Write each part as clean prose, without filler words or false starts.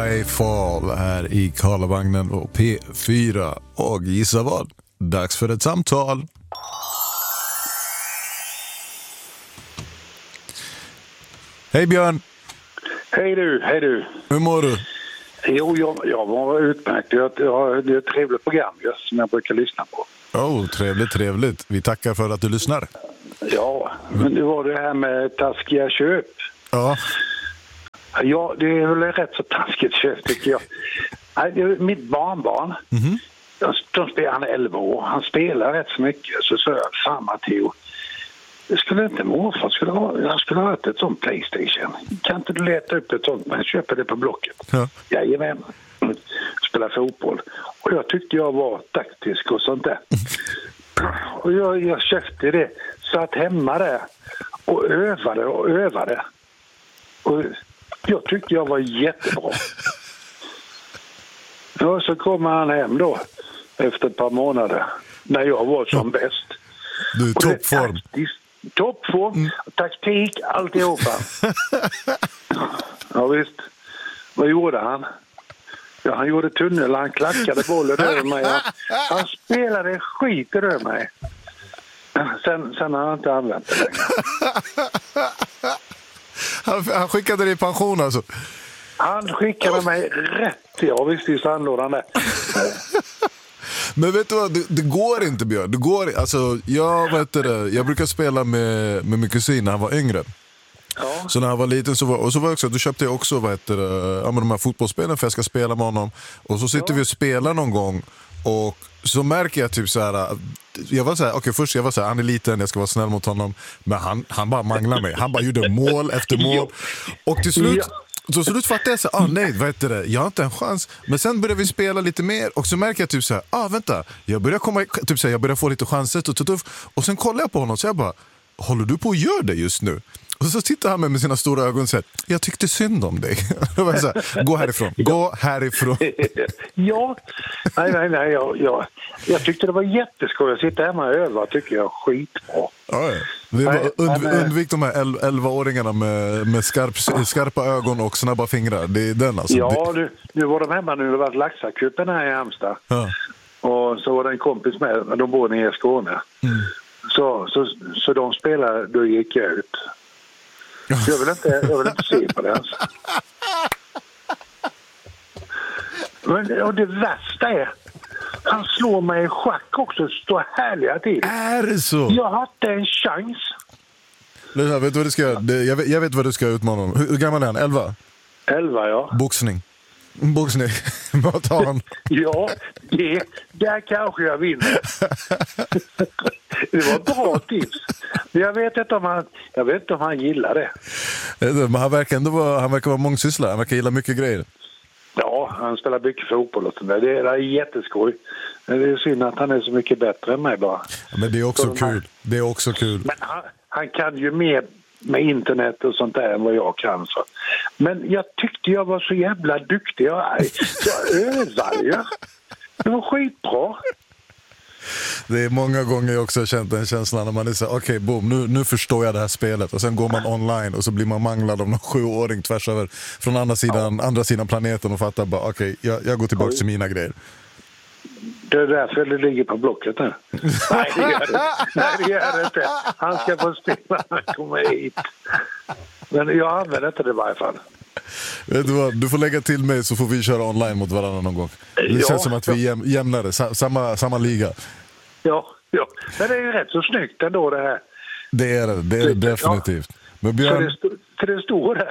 Skyfall här i Karlavagnen och P4. Och gissa vad? Dags för ett samtal. Hej Björn! Hej du. Hur mår du? Jo, jag var utmärkt. Det är ett trevligt program som jag brukar lyssna på. Trevligt. Vi tackar för att du lyssnar. Ja, men det var det här med taskiga köp. Ja. Ja, det är väl rätt så taskigt köp tycker jag. Nej, det är mitt barnbarn. Mm-hmm. Han är 11 år. Han spelar rätt så mycket. Så jag, fan Matteo, det skulle inte morfar jag skulle ha ett sånt PlayStation. Kan inte du leta upp ett sånt? Men köper det på Blocket. Ja. Jajamän. Spelar fotboll. Och jag tyckte jag var taktisk och sånt där. Och jag köpte det. Satt hemma där och övade. Och jag tyckte jag var jättebra. Och så kommer han hem då efter ett par månader när jag var som bäst. Du är toppform. Toppform, taktik, alltihopa. Ja visst. Vad gjorde han? Ja, han gjorde tunnel, han klackade bollen över mig. Han spelade skit över mig. Sen har han inte använt det längre. Han skickade dig i pension alltså? Han skickade mig rätt visst i sandlådan där. Men vet du vad, det går inte Björn. Det går, alltså, jag brukar spela med min kusin när han var yngre. Ja. Så när han var liten då köpte jag också de här fotbollsspelen för jag ska spela med honom. Och så sitter vi och spelar någon gång. Och så märker jag typ så här. Jag var så här, han är liten, jag ska vara snäll mot honom. Men han bara manglar mig. Han bara gjorde mål efter mål. Och till slut så fattade jag så här, jag har inte en chans. Men sen började vi spela lite mer. Och så märker jag typ så här, vänta. Jag börjar få lite chanser. Och sen kollar jag på honom och så jag bara, håller du på att göra det just nu? Och så tittar han med sina stora ögon och säger, jag tyckte synd om dig. Så här, gå härifrån. Ja, nej. Jag tyckte det var jätteskoj att sitta hemma och öva, tycker jag skitbra. Ja. Undvik de här 11-åringarna med skarpa ögon och snabba fingrar. Det är den alltså. Ja, nu var de hemma, nu har det varit Laxakuppen här i Halmstad. Ja. Och så var det en kompis med, de bor nere i Skåne. Mm. Så de spelade, då gick jag ut. Jag vill inte se på det ens. Men och det värsta är, han slår mig i schack också, står härliga till. Är det så? Jag har inte en chans. Vet du vad du ska göra? Jag vet vad du ska utmana honom. Hur gammal är han? 11? 11, ja. Boxning. Vad tar han? Ja, där kanske jag vinner. Det var bra tips. Men jag vet inte om han gillar det. Men han verkar vara mångsysslare. Han verkar gilla mycket grejer. Ja, han spelar mycket fotboll och sånt där. Det är jätteskoj. Det är synd att han är så mycket bättre än mig bara. Ja, men det är också kul. Men han kan ju mer med internet och sånt där än vad jag kan. Så. Men jag tyckte jag var så jävla duktig. Jag övade. Det var skitbra. Det är många gånger jag också har känt den känslan när man är så okej, boom, nu förstår jag det här spelet. Och sen går man online och så blir man manglad av någon 7-åring tvärs över från andra sidan planeten och fattar bara, okej, jag går tillbaka till mina grejer. Det är därför det ligger på Blocket här. Nej, det gör det inte. Han ska få spela när han kommer hit. Men jag använder inte det i varje fall. Vet du vad, du får lägga till mig så får vi köra online mot varandra någon gång. Det känns som att vi är jämnare, samma liga. Ja, men det är ju rätt så snyggt ändå det här. Det är det definitivt. Men Björn... För det står där.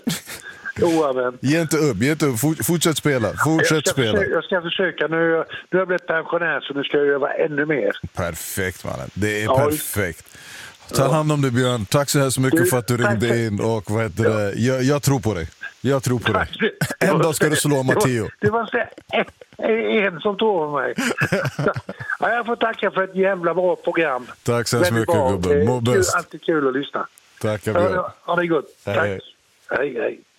Ge inte upp, fortsätt spela. Jag ska försöka, nu har jag blivit pensionär så nu ska jag göra ännu mer. Perfekt mannen, det är perfekt. Ta hand om dig Björn, tack så här så mycket för att du ringde in och jag tror på dig. En dag ska du slå Matteo. Det var en som tror på mig. Jag får tacka för ett jävla bra program. Tack så mycket gubben, må bäst. Alltid kul att lyssna. Tack Björn. Ha det gott, tack. Hej.